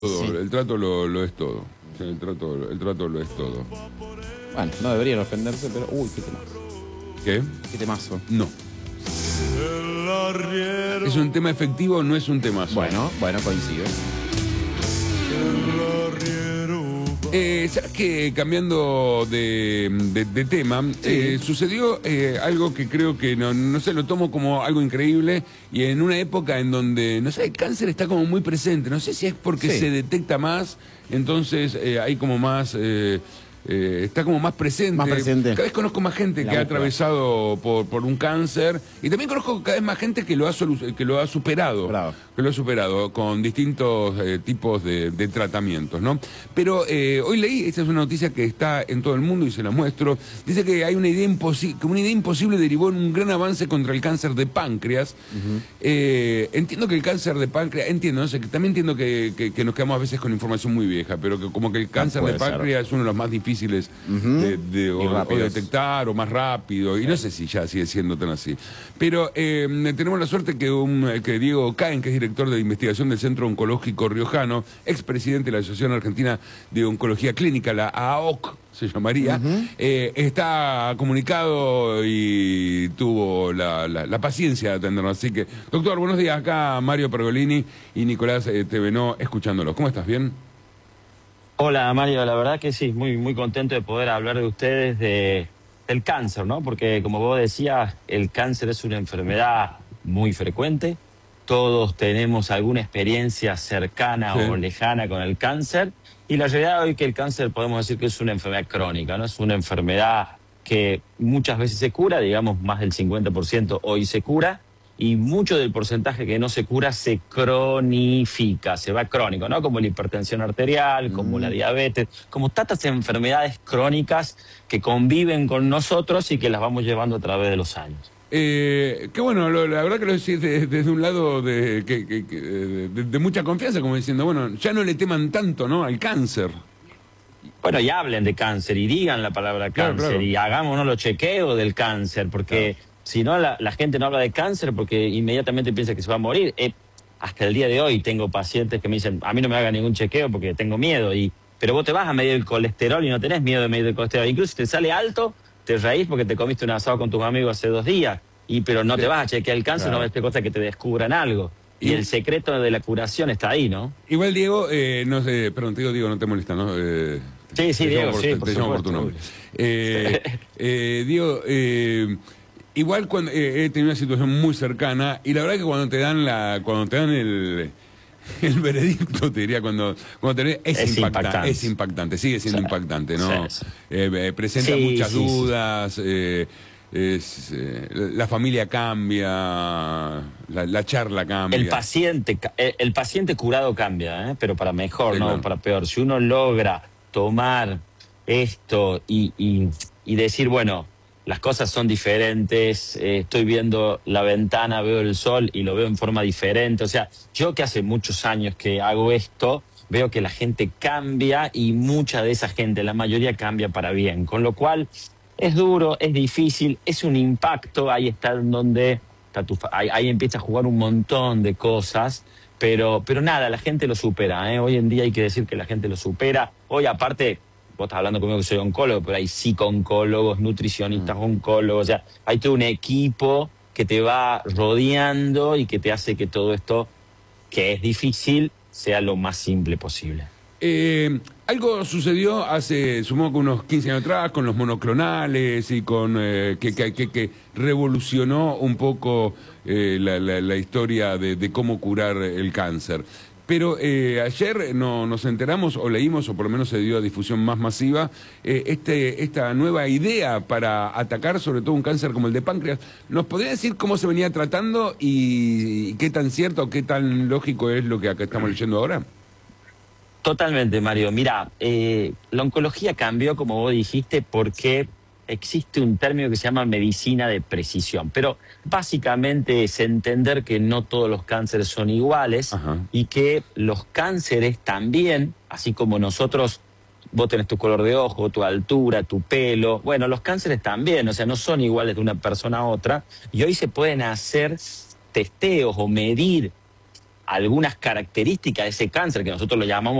Sí. El trato lo es todo. El trato lo es todo. Bueno, no deberían ofenderse, pero... Uy, qué temazo. ¿Qué? Qué temazo. No. ¿Es un tema efectivo o no es un temazo? Bueno, coincido. ¿Sabes que cambiando de tema, Sí. sucedió algo que creo que no sé, lo tomo como algo increíble y en una época en donde, no sé, el cáncer está como muy presente, no sé si es porque Sí. se detecta más, entonces hay como más... está como más presente. Más presente. Cada vez conozco más gente La que ha búsqueda. atravesado por un cáncer y también conozco cada vez más gente que lo ha superado. Bravo. Que lo ha superado con distintos tipos de tratamientos, ¿no? Pero hoy leí, esta es una noticia que está en todo el mundo y se la muestro, dice que hay una idea imposible derivó en un gran avance contra el cáncer de páncreas. Entiendo que el cáncer de páncreas, no sé, que también entiendo que nos quedamos a veces con información muy vieja, pero que como que el cáncer de puede ser. páncreas es uno de los más difíciles o rápidos. detectar o más rápido, y no sé si ya sigue siendo tan así. Pero tenemos la suerte que Diego Caen, que es director de investigación del Centro Oncológico Riojano, expresidente de la Asociación Argentina de Oncología Clínica, la AOC se llamaría, está comunicado y tuvo la paciencia de atendernos. Así que, doctor, buenos días. Acá Mario Pergolini y Nicolás Tevenó escuchándolos. ¿Cómo estás? ¿Bien? Hola Mario, la verdad que sí, muy contento de poder hablar de ustedes del cáncer, ¿no? Porque como vos decías, el cáncer es una enfermedad muy frecuente, todos tenemos alguna experiencia cercana o lejana con el cáncer, y la realidad hoy que el cáncer podemos decir que es una enfermedad crónica, ¿no? Es una enfermedad que muchas veces se cura, digamos más del 50% hoy se cura, y mucho del porcentaje que no se cura se cronifica, se va crónico, ¿no? Como la hipertensión arterial, como la diabetes, como tantas enfermedades crónicas que conviven con nosotros y que las vamos llevando a través de los años. Qué bueno, la verdad que lo decís desde un lado de mucha confianza, como diciendo, bueno, ya no le teman tanto, ¿no?, al cáncer. Bueno, y hablen de cáncer y digan la palabra cáncer, claro. y hagámonos los chequeos del cáncer, porque si no la gente no habla de cáncer porque inmediatamente piensa que se va a morir. Hasta el día de hoy tengo pacientes que me dicen, a mí no me haga ningún chequeo porque tengo miedo, pero vos te vas a medir el colesterol y no tenés miedo de medir el colesterol. Incluso si te sale alto, te reís porque te comiste un asado con tus amigos hace 2 días, pero no te vas a chequear el cáncer, no ves qué cosa que te descubran algo. Y el secreto de la curación está ahí, ¿no? Igual, Diego, no sé, perdón, te digo Diego, no te molesta, ¿no? Sí, Diego, sí, por te llamo por tu nombre. Diego, igual cuando he tenido una situación muy cercana, y la verdad que cuando te dan el veredicto, te diría, cuando tenés, es impactante, sigue siendo impactante, ¿no? Sí. Presenta muchas dudas, la familia cambia, la charla cambia. El paciente curado cambia, pero para mejor, Sí, no claro. para peor. Si uno logra tomar esto y decir, bueno, las cosas son diferentes, estoy viendo la ventana, veo el sol y lo veo en forma diferente. O sea, yo que hace muchos años que hago esto, veo que la gente cambia y mucha de esa gente, la mayoría cambia para bien. Con lo cual es duro, es difícil, es un impacto, ahí está donde ahí empieza a jugar un montón de cosas, pero nada, la gente lo supera, ¿eh? Hoy en día hay que decir que la gente lo supera. Hoy aparte, vos estás hablando conmigo que soy oncólogo, pero hay psico-oncólogos, nutricionistas, oncólogos, o sea, hay todo un equipo que te va rodeando y que te hace que todo esto, que es difícil, sea lo más simple posible. Algo sucedió hace, supongo que unos 15 años atrás, con los monoclonales y con que revolucionó un poco la historia de cómo curar el cáncer. Pero ayer nos enteramos, o leímos, o por lo menos se dio a difusión más masiva, esta nueva idea para atacar sobre todo un cáncer como el de páncreas. ¿Nos podría decir cómo se venía tratando y qué tan cierto o qué tan lógico es lo que acá estamos leyendo ahora? Totalmente, Mario. Mira, la oncología cambió, como vos dijiste, porque existe un término que se llama medicina de precisión. Pero básicamente es entender que no todos los cánceres son iguales. Ajá. Y que los cánceres también, así como nosotros, vos tenés tu color de ojo, tu altura, tu pelo, bueno, los cánceres también, o sea, no son iguales de una persona a otra. Y hoy se pueden hacer testeos o medir algunas características de ese cáncer que nosotros lo llamamos